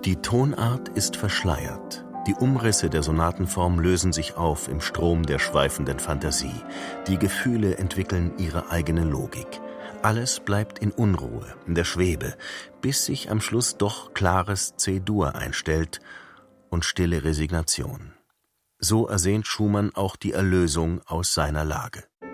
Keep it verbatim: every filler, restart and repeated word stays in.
Die Tonart ist verschleiert. Die Umrisse der Sonatenform lösen sich auf im Strom der schweifenden Fantasie. Die Gefühle entwickeln ihre eigene Logik. Alles bleibt in Unruhe, in der Schwebe, bis sich am Schluss doch klares C-Dur einstellt und stille Resignation. So ersehnt Schumann auch die Erlösung aus seiner Lage.